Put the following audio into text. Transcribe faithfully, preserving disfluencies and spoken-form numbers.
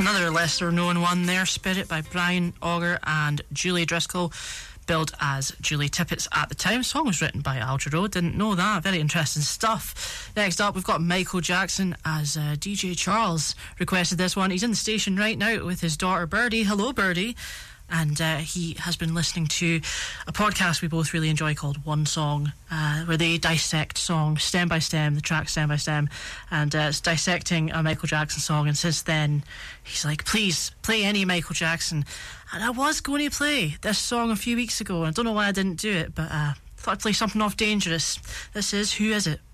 Another lesser known one there, Spirit by Brian Auger and Julie Driscoll, billed as Julie Tippett at the time. The song was written by Al Jarreau, didn't know that. Very interesting stuff. Next up, we've got Michael Jackson, as uh, D J Charles requested this one. He's in the station right now with his daughter Birdie. Hello, Birdie. And uh, he has been listening to a podcast we both really enjoy called One Song, uh, where they dissect songs stem by stem, the track stem by stem, and uh, it's dissecting a Michael Jackson song. And since then, he's like, please, play any Michael Jackson. And I was going to play this song a few weeks ago, and I don't know why I didn't do it, but uh, I thought I'd play something off Dangerous. This is Who Is It?